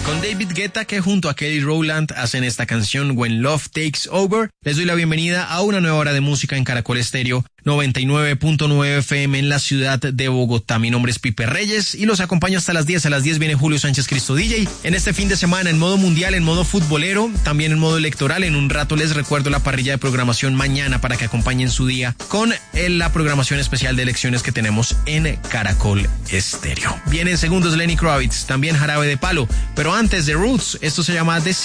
Con David Guetta, que junto a Kelly Rowland hacen esta canción When Love Takes Over. Les doy la bienvenida a una nueva hora de música en Caracol Estéreo 99.9 FM en la ciudad de Bogotá. Mi nombre es Pipe Reyes y los acompaño hasta las 10. A las 10 viene Julio Sánchez Cristo DJ. En este fin de semana, en modo mundial, en modo futbolero, también en modo electoral. En un rato les recuerdo la parrilla de programación mañana para que acompañen su día con la programación especial de elecciones que tenemos en Caracol Estéreo. Viene en segundos Lenny Kravitz, también Jarabe de Palo, pero antes de Roots, esto se llama The